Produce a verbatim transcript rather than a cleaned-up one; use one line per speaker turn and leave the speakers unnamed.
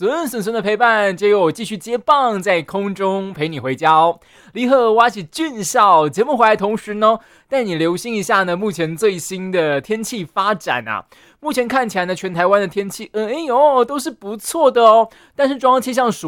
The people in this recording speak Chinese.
孙孙孙的陪伴，就由我继续接棒，在空中陪你回家哦。你好，我是俊少。节目回来同时呢，带你留心一下呢，目前最新的天气发展啊。目前看起来呢，全台湾的天气，嗯，哎呦，都是不错的哦。但是中央气象署